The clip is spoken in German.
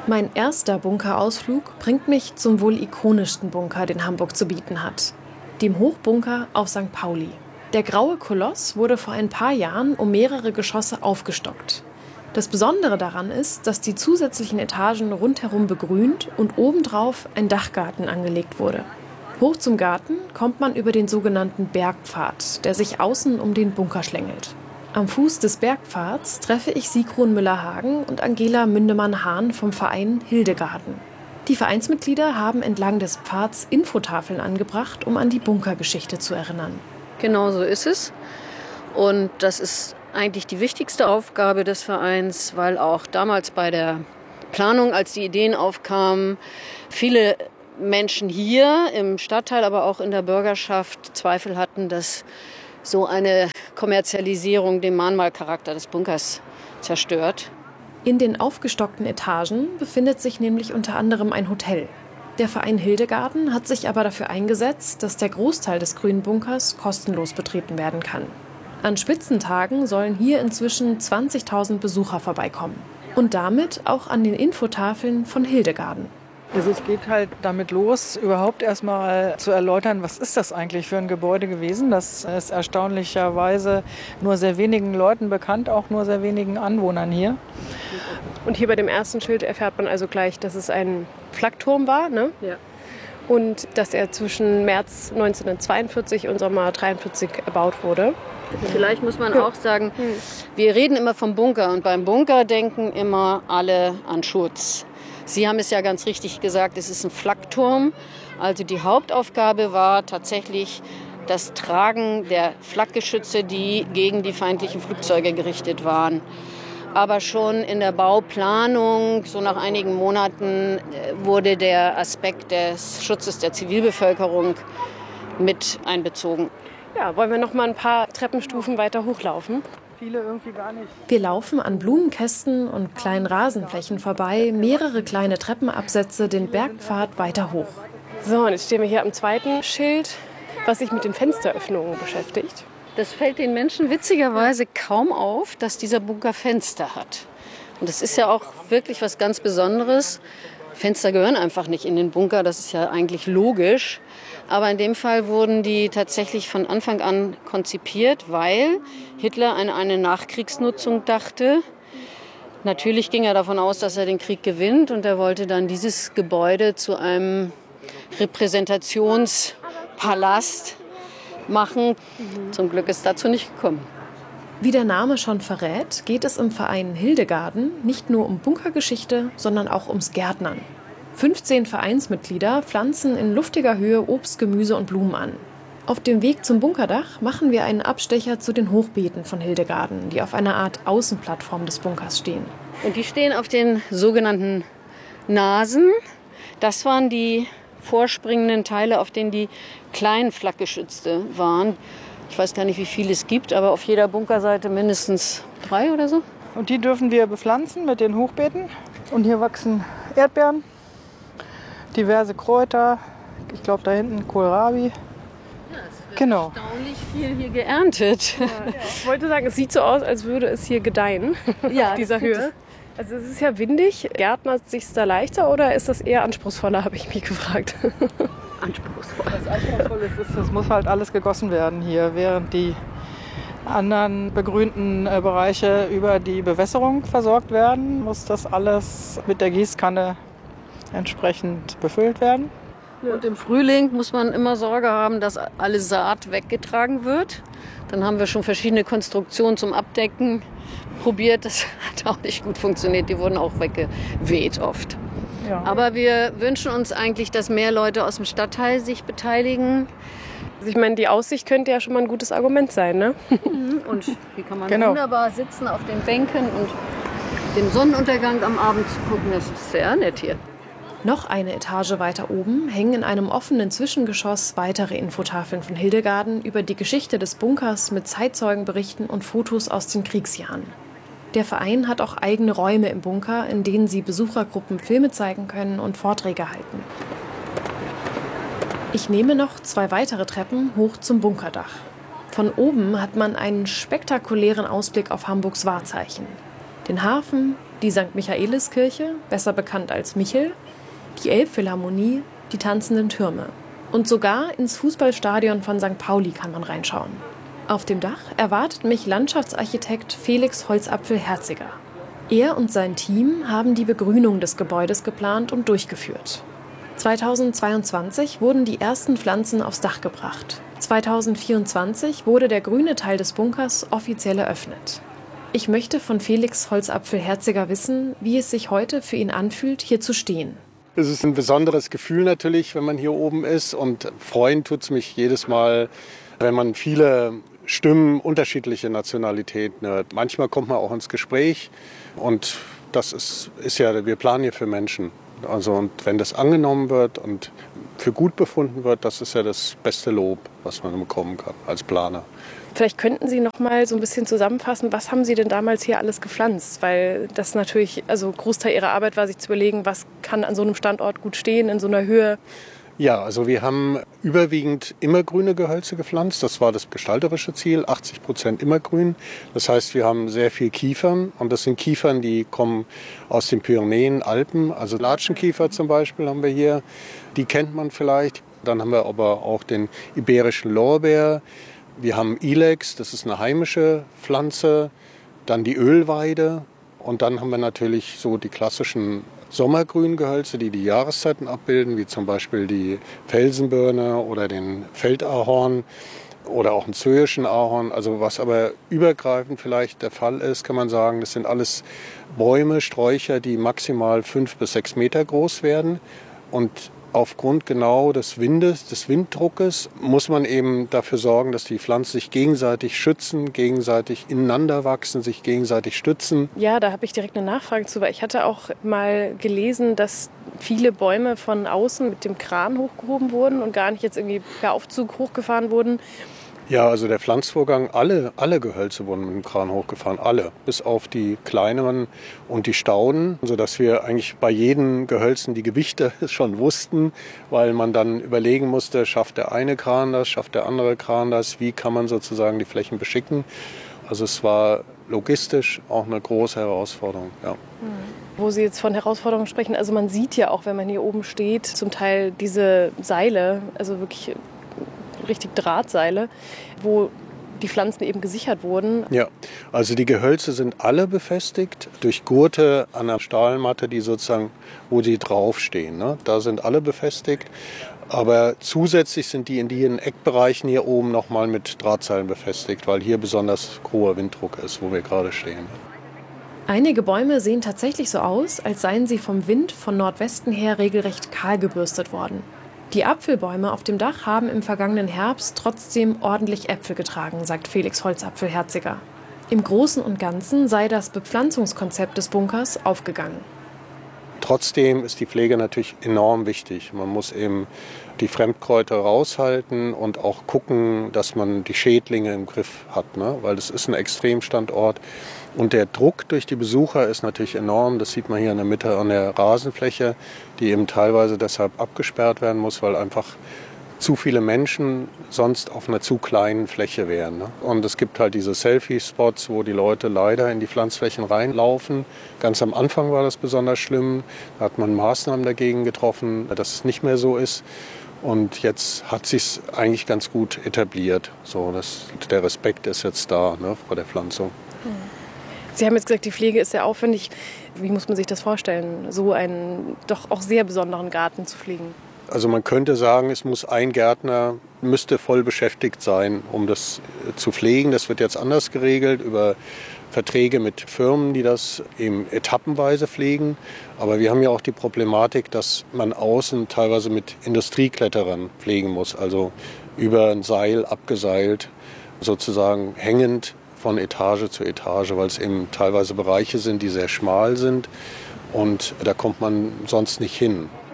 Mein erster Bunkerausflug bringt mich zum wohl ikonischsten Bunker, den Hamburg zu bieten hat. Dem Hochbunker auf St. Pauli. Der graue Koloss wurde vor ein paar Jahren um mehrere Geschosse aufgestockt. Das Besondere daran ist, dass die zusätzlichen Etagen rundherum begrünt und obendrauf ein Dachgarten angelegt wurde. Hoch zum Garten kommt man über den sogenannten Bergpfad, der sich außen um den Bunker schlängelt. Am Fuß des Bergpfads treffe ich Sigrun Müller-Hagen und Angela Mündemann-Hahn vom Verein Hildegarden. Die Vereinsmitglieder haben entlang des Pfads Infotafeln angebracht, um an die Bunkergeschichte zu erinnern. Genau so ist es. Und das ist eigentlich die wichtigste Aufgabe des Vereins, weil auch damals bei der Planung, als die Ideen aufkamen, viele Menschen hier im Stadtteil, aber auch in der Bürgerschaft Zweifel hatten, dass so eine Kommerzialisierung den Mahnmalcharakter des Bunkers zerstört. In den aufgestockten Etagen befindet sich nämlich unter anderem ein Hotel. Der Verein Hildegarden hat sich aber dafür eingesetzt, dass der Großteil des grünen Bunkers kostenlos betreten werden kann. An Spitzentagen sollen hier inzwischen 20.000 Besucher vorbeikommen. Und damit auch an den Infotafeln von Hildegarden. Also es geht halt damit los, überhaupt erstmal zu erläutern, was ist das eigentlich für ein Gebäude gewesen. Das ist erstaunlicherweise nur sehr wenigen Leuten bekannt, auch nur sehr wenigen Anwohnern hier. Und hier bei dem ersten Schild erfährt man also gleich, dass es ein Flakturm war, ne? Ja. Und dass er zwischen März 1942 und Sommer 1943 erbaut wurde. Vielleicht muss man auch sagen, wir reden immer vom Bunker und beim Bunker denken immer alle an Schutz. Sie haben es ja ganz richtig gesagt, es ist ein Flakturm. Also die Hauptaufgabe war tatsächlich das Tragen der Flakgeschütze, die gegen die feindlichen Flugzeuge gerichtet waren. Aber schon in der Bauplanung, so nach einigen Monaten, wurde der Aspekt des Schutzes der Zivilbevölkerung mit einbezogen. Ja, wollen wir noch mal ein paar Treppenstufen weiter hochlaufen? Viele irgendwie gar nicht. Wir laufen an Blumenkästen und kleinen Rasenflächen vorbei, mehrere kleine Treppenabsätze den Bergpfad weiter hoch. So, und jetzt stehen wir hier am zweiten Schild, was sich mit den Fensteröffnungen beschäftigt. Das fällt den Menschen witzigerweise kaum auf, dass dieser Bunker Fenster hat. Und das ist ja auch wirklich was ganz Besonderes. Fenster gehören einfach nicht in den Bunker, das ist ja eigentlich logisch. Aber in dem Fall wurden die tatsächlich von Anfang an konzipiert, weil Hitler an eine Nachkriegsnutzung dachte. Natürlich ging er davon aus, dass er den Krieg gewinnt und er wollte dann dieses Gebäude zu einem Repräsentationspalast machen. Zum Glück ist dazu nicht gekommen. Wie der Name schon verrät, geht es im Verein Hildegarden nicht nur um Bunkergeschichte, sondern auch ums Gärtnern. 15 Vereinsmitglieder pflanzen in luftiger Höhe Obst, Gemüse und Blumen an. Auf dem Weg zum Bunkerdach machen wir einen Abstecher zu den Hochbeeten von Hildegarden, die auf einer Art Außenplattform des Bunkers stehen. Und die stehen auf den sogenannten Nasen. Das waren die vorspringenden Teile, auf denen die kleinen Flakgeschütze waren. Ich weiß gar nicht, wie viele es gibt, aber auf jeder Bunkerseite mindestens 3 oder so. Und die dürfen wir bepflanzen mit den Hochbeeten. Und hier wachsen Erdbeeren, diverse Kräuter. Ich glaube, da hinten Kohlrabi. Ja, es wird genau. erstaunlich viel hier geerntet. Ja. Ich wollte sagen, es sieht so aus, als würde es hier gedeihen Ja, auf dieser Höhe. Also es ist ja windig. Gärtnert sich da leichter oder ist das eher anspruchsvoller, habe ich mich gefragt. Anspruchsvoll. Was anspruchsvoll ist, es muss halt alles gegossen werden hier, während die anderen begrünten Bereiche über die Bewässerung versorgt werden, muss das alles mit der Gießkanne entsprechend befüllt werden. Und im Frühling muss man immer Sorge haben, dass alle Saat weggetragen wird. Dann haben wir schon verschiedene Konstruktionen zum Abdecken probiert. Das hat auch nicht gut funktioniert. Die wurden auch weggeweht oft. Ja. Aber wir wünschen uns eigentlich, dass mehr Leute aus dem Stadtteil sich beteiligen. Also ich meine, die Aussicht könnte ja schon mal ein gutes Argument sein, ne? Und hier kann man Genau. wunderbar sitzen auf den Bänken und dem Sonnenuntergang am Abend zu gucken. Das ist sehr nett hier. Noch eine Etage weiter oben hängen in einem offenen Zwischengeschoss weitere Infotafeln von Hildegarden über die Geschichte des Bunkers mit Zeitzeugenberichten und Fotos aus den Kriegsjahren. Der Verein hat auch eigene Räume im Bunker, in denen sie Besuchergruppen Filme zeigen können und Vorträge halten. Ich nehme noch 2 weitere Treppen hoch zum Bunkerdach. Von oben hat man einen spektakulären Ausblick auf Hamburgs Wahrzeichen. Den Hafen, die St. Michaeliskirche, besser bekannt als Michel, die Elbphilharmonie, die tanzenden Türme. Und sogar ins Fußballstadion von St. Pauli kann man reinschauen. Auf dem Dach erwartet mich Landschaftsarchitekt Felix Holzapfel-Herziger. Er und sein Team haben die Begrünung des Gebäudes geplant und durchgeführt. 2022 wurden die ersten Pflanzen aufs Dach gebracht. 2024 wurde der grüne Teil des Bunkers offiziell eröffnet. Ich möchte von Felix Holzapfel-Herziger wissen, wie es sich heute für ihn anfühlt, hier zu stehen. Es ist ein besonderes Gefühl natürlich, wenn man hier oben ist. Und freuen tut es mich jedes Mal, wenn man viele Stimmen unterschiedliche Nationalitäten hört. Manchmal kommt man auch ins Gespräch und das ist ja, wir planen hier für Menschen. Also und wenn das angenommen wird und für gut befunden wird, das ist ja das beste Lob, was man bekommen kann als Planer. Vielleicht könnten Sie noch mal so ein bisschen zusammenfassen, was haben Sie denn damals hier alles gepflanzt? Weil das natürlich, also Großteil Ihrer Arbeit war, sich zu überlegen, was kann an so einem Standort gut stehen, in so einer Höhe. Ja, also wir haben überwiegend immergrüne Gehölze gepflanzt. Das war das gestalterische Ziel, 80% immergrün. Das heißt, wir haben sehr viel Kiefern und das sind Kiefern, die kommen aus den Pyrenäen, Alpen. Also Latschenkiefer zum Beispiel haben wir hier, die kennt man vielleicht. Dann haben wir aber auch den iberischen Lorbeer. Wir haben Ilex, das ist eine heimische Pflanze. Dann die Ölweide und dann haben wir natürlich so die klassischen Sommergrüngehölze, die die Jahreszeiten abbilden, wie zum Beispiel die Felsenbirne oder den Feldahorn oder auch einen zöischen Ahorn. Also was aber übergreifend vielleicht der Fall ist, kann man sagen, das sind alles Bäume, Sträucher, die maximal 5 bis 6 Meter groß werden. Und aufgrund genau des Windes, des Winddruckes, muss man eben dafür sorgen, dass die Pflanzen sich gegenseitig schützen, gegenseitig ineinander wachsen, sich gegenseitig stützen. Ja, da habe ich direkt eine Nachfrage zu, weil ich hatte auch mal gelesen, dass viele Bäume von außen mit dem Kran hochgehoben wurden und gar nicht jetzt irgendwie per Aufzug hochgefahren wurden. Ja, also der Pflanzvorgang, alle Gehölze wurden mit dem Kran hochgefahren, alle, bis auf die kleineren und die Stauden, sodass wir eigentlich bei jedem Gehölzen die Gewichte schon wussten, weil man dann überlegen musste, schafft der eine Kran das, schafft der andere Kran das, wie kann man sozusagen die Flächen beschicken. Also es war logistisch auch eine große Herausforderung, ja. Wo Sie jetzt von Herausforderungen sprechen, also man sieht ja auch, wenn man hier oben steht, zum Teil diese Seile, also wirklich richtig Drahtseile, wo die Pflanzen eben gesichert wurden. Ja, also die Gehölze sind alle befestigt durch Gurte an der Stahlmatte, die sozusagen, wo sie draufstehen. Ne? Da sind alle befestigt. Aber zusätzlich sind die in den Eckbereichen hier oben nochmal mit Drahtseilen befestigt, weil hier besonders hoher Winddruck ist, wo wir gerade stehen. Einige Bäume sehen tatsächlich so aus, als seien sie vom Wind von Nordwesten her regelrecht kahl gebürstet worden. Die Apfelbäume auf dem Dach haben im vergangenen Herbst trotzdem ordentlich Äpfel getragen, sagt Felix Holzapfel-Herziger. Im Großen und Ganzen sei das Bepflanzungskonzept des Bunkers aufgegangen. Trotzdem ist die Pflege natürlich enorm wichtig. Man muss eben die Fremdkräuter raushalten und auch gucken, dass man die Schädlinge im Griff hat, ne? Weil das ist ein Extremstandort. Und der Druck durch die Besucher ist natürlich enorm. Das sieht man hier in der Mitte an der Rasenfläche, die eben teilweise deshalb abgesperrt werden muss, weil einfach zu viele Menschen sonst auf einer zu kleinen Fläche wären. Ne? Und es gibt halt diese Selfie-Spots, wo die Leute leider in die Pflanzflächen reinlaufen. Ganz am Anfang war das besonders schlimm. Da hat man Maßnahmen dagegen getroffen, dass es nicht mehr so ist. Und jetzt hat sich eigentlich ganz gut etabliert. So, der Respekt ist jetzt da, ne, vor der Pflanzung. Sie haben jetzt gesagt, die Pflege ist sehr aufwendig. Wie muss man sich das vorstellen, so einen doch auch sehr besonderen Garten zu pflegen? Also man könnte sagen, es muss ein Gärtner, müsste voll beschäftigt sein, um das zu pflegen. Das wird jetzt anders geregelt über Verträge mit Firmen, die das eben etappenweise pflegen. Aber wir haben ja auch die Problematik, dass man außen teilweise mit Industriekletterern pflegen muss. Also über ein Seil abgeseilt, sozusagen hängend von Etage zu Etage, weil es eben teilweise Bereiche sind, die sehr schmal sind und da kommt man sonst nicht hin.